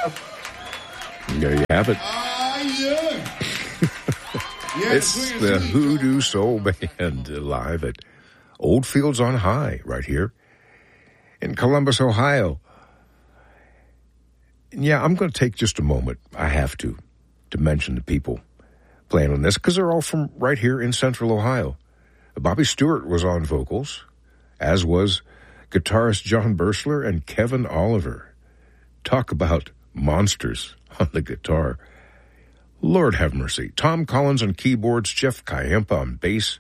There you have it. Yeah. It's the Hoodoo Soul Band live at Old Fields on High right here in Columbus, Ohio. And yeah, I'm going to take just a moment. I have to mention the people playing on this because they're all from right here in Central Ohio. Bobby Stewart was on vocals, as was guitarist John Bursler and Kevin Oliver. Talk about monsters on the guitar. Lord have mercy. Tom Collins on keyboards, Jeff Kayempa on bass,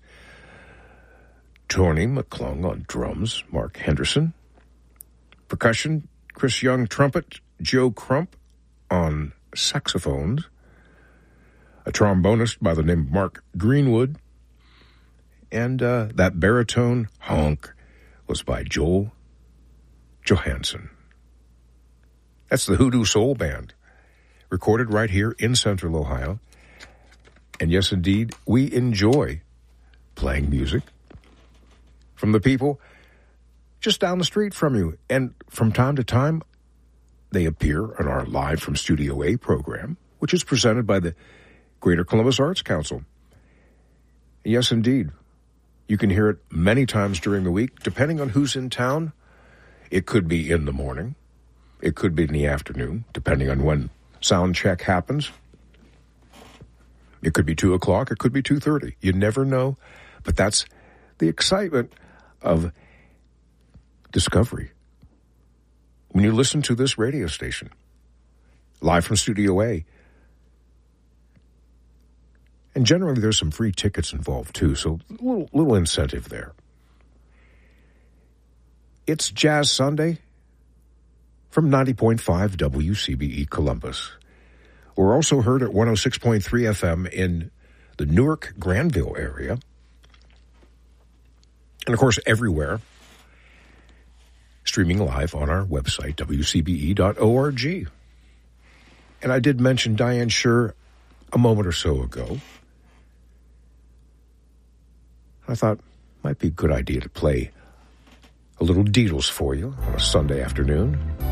Tony McClung on drums, Mark Henderson. Percussion, Chris Young trumpet, Joe Crump on saxophones. A trombonist by the name of Mark Greenwood. And that baritone honk was by Joel Johansson. That's the Hoodoo Soul Band, recorded right here in Central Ohio. And yes, indeed, we enjoy playing music from the people just down the street from you. And from time to time, they appear on our Live from Studio A program, which is presented by the Greater Columbus Arts Council. Yes, indeed. You can hear it many times during the week, depending on who's in town. It could be in the morning. It could be in the afternoon, depending on when sound check happens. It could be 2 o'clock. It could be 2:30. You never know. But that's the excitement of discovery. When you listen to this radio station, live from Studio A, and generally there's some free tickets involved too, so a little incentive there. It's Jazz Sunday from 90.5 WCBE Columbus. We're also heard at 106.3 FM in the Newark, Granville area. And, of course, everywhere. Streaming live on our website, wcbe.org. And I did mention Diane Scher a moment or so ago. I thought it might be a good idea to play a little Beatles for you on a Sunday afternoon.